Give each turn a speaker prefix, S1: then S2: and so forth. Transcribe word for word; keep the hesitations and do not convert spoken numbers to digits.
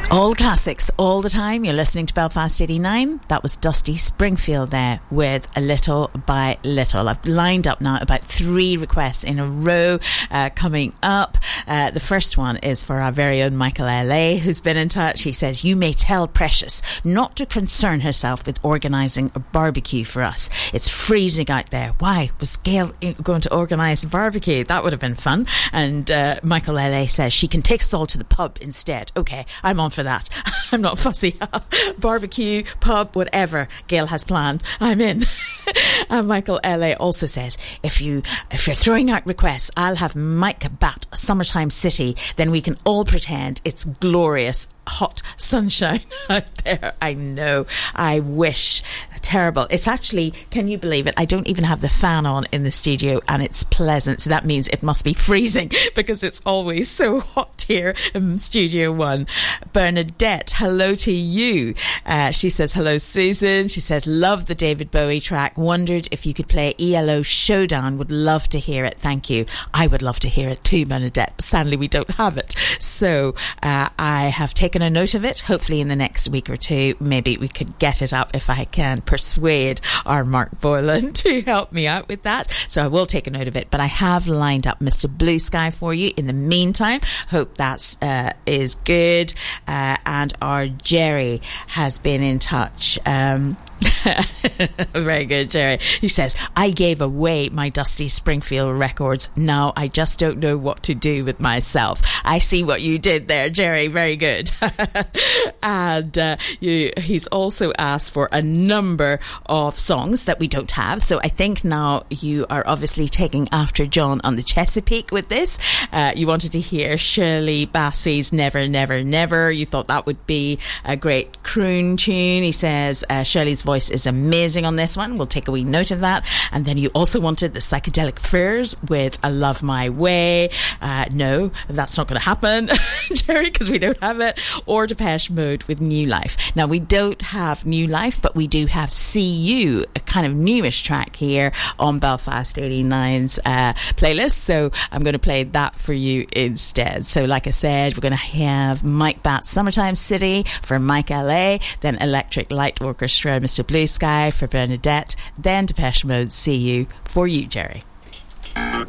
S1: All classics, all the time. You're listening to Belfast eighty-nine. That was Dusty Springfield there with A Little by Little. I've lined up now about three requests in a row uh, coming up. Uh, the first one is for our very own Michael L A, who's been in touch. He says, you may tell Precious not to concern herself with organising a barbecue for us. It's freezing out there. Why was Gail going to organise a barbecue? That would have been fun. And uh, Michael L A says she can take us all to the pub instead. Okay, I'm on for that. I'm not fussy. Barbecue, pub, whatever Gail has planned, I'm in. And Michael L A also says, if you if you're throwing out requests, I'll have Mike Bat, Summertime City, then we can all pretend it's glorious hot sunshine out there. I know. I wish. Terrible. It's actually, can you believe it? I don't even have the fan on in the studio and it's pleasant. So that means it must be freezing because it's always so hot here in Studio One. Bernadette, hello to you. Uh, she says, hello, Susan. She says, love the David Bowie track. Wondered if you could play E L O Showdown. Would love to hear it. Thank you. I would love to hear it too, Bernadette. Sadly, we don't have it. So uh, I have taken a note of it. Hopefully in the next week or two, maybe we could get it up if I can persuade our Mark Boylan to help me out with that. So I will take a note of it, but I have lined up Mister Blue Sky for you in the meantime. Hope that's uh, is good. Uh, and our Jerry has been in touch. Um, very good, Jerry. He says, I gave away my Dusty Springfield records. Now I just don't know what to do with myself. I see what you did there, Jerry. Very good. And uh, you, he's also asked for a number of songs that we don't have. So I think now you are obviously taking after John on the Chesapeake with this. Uh, you wanted to hear Shirley Bassey's Never, Never, Never. You thought that would be a great croon tune. He says uh, Shirley's voice is amazing on this one. We'll take a wee note of that. And then you also wanted the Psychedelic Furs with I Love My Way. Uh, no, that's not going to happen, Jerry, because we don't have it. Or Depeche Mode with New Life. Now, we don't have New Life, but we do have See You, a kind of newish track here on Belfast eighty-nine's uh, playlist. So I'm going to play that for you instead. So like I said, we're going to have Mike Bat, Summertime City for Mike L A, then Electric Light Orchestra, Mister Blue Sky for Bernadette, then Depeche Mode, See You for you, Jerry.
S2: Thank